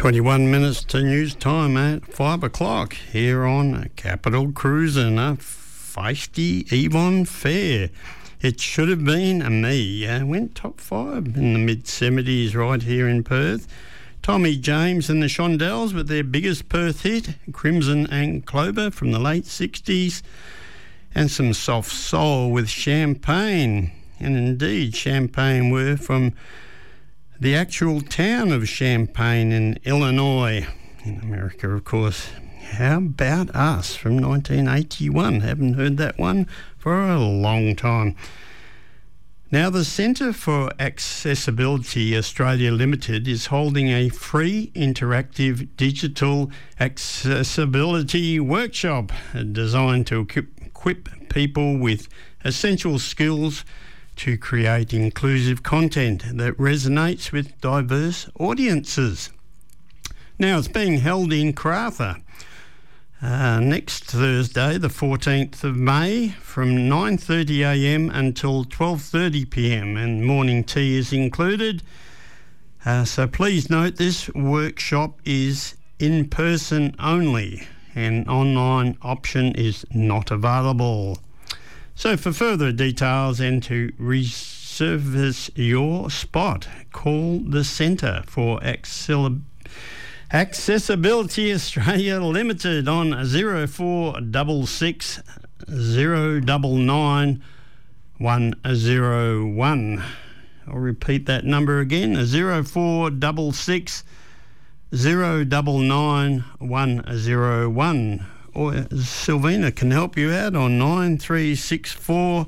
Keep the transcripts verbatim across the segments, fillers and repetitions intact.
twenty-one minutes to news time at five o'clock here on Capital Cruising, a feisty Avon Fair. It should have been a me. Uh, went top five in the mid-seventies right here in Perth. Tommy James and the Shondells with their biggest Perth hit, Crimson and Clover from the late sixties, and some soft soul with Champagne. And indeed, Champagne were from the actual town of Champaign in Illinois, in America, of course. How about us from nineteen eighty-one? Haven't heard that one for a long time. Now, the Centre for Accessibility Australia Limited is holding a free interactive digital accessibility workshop designed to equip people with essential skills to create inclusive content that resonates with diverse audiences. Now, it's being held in Karratha uh, next Thursday, the fourteenth of May, from nine thirty a m until twelve thirty p m, and morning tea is included. Uh, so please note this workshop is in person only, and online option is not available. So for further details and to reserve your spot, call the Centre for Accel- Accessibility Australia Limited on zero four six six, zero nine nine, one zero one. I'll repeat that number again, zero four six six, zero nine nine, one zero one. Or Sylvina can help you out on nine three six four,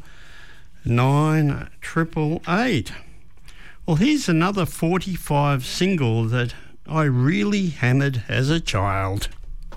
nine eight eight eight. Well, here's another forty-five single that I really hammered as a child.